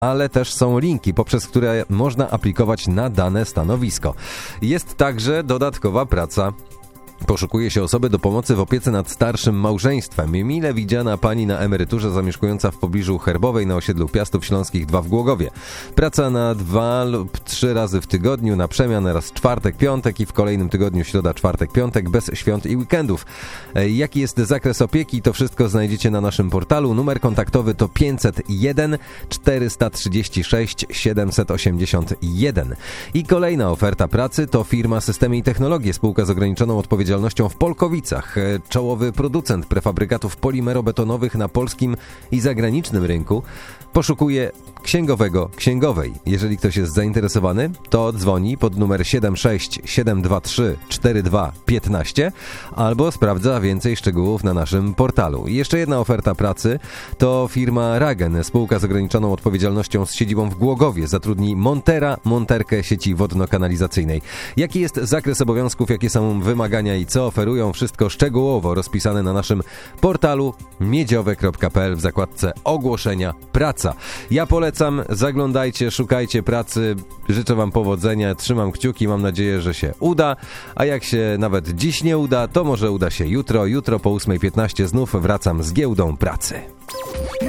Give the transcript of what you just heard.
ale też są linki, poprzez które można aplikować na dane stanowisko. Jest także dodatkowa praca. Poszukuje się osoby do pomocy w opiece nad starszym małżeństwem. Mile widziana pani na emeryturze zamieszkująca w pobliżu Herbowej na osiedlu Piastów Śląskich 2 w Głogowie. Praca na 2 lub 3 razy w tygodniu, na przemian raz czwartek, piątek i w kolejnym tygodniu środa, czwartek, piątek, bez świąt i weekendów. Jaki jest zakres opieki? To wszystko znajdziecie na naszym portalu. Numer kontaktowy to 501 436 781. I kolejna oferta pracy to firma Systemy i Technologie, spółka z ograniczoną odpowiedzialnością w Polkowicach. Czołowy producent prefabrykatów polimerobetonowych na polskim i zagranicznym rynku poszukuje księgowej. Jeżeli ktoś jest zainteresowany, to dzwoni pod numer 76 723 4215 albo sprawdza więcej szczegółów na naszym portalu. I jeszcze jedna oferta pracy to firma Ragen, spółka z ograniczoną odpowiedzialnością z siedzibą w Głogowie. Zatrudni monterkę sieci wodno-kanalizacyjnej. Jaki jest zakres obowiązków, jakie są wymagania i co oferują? Wszystko szczegółowo rozpisane na naszym portalu miedziowe.pl w zakładce ogłoszenia praca. Ja polecam, zaglądajcie, szukajcie pracy, życzę wam powodzenia, trzymam kciuki, mam nadzieję, że się uda, a jak się nawet dziś nie uda, to może uda się jutro po 8:15 znów wracam z giełdą pracy.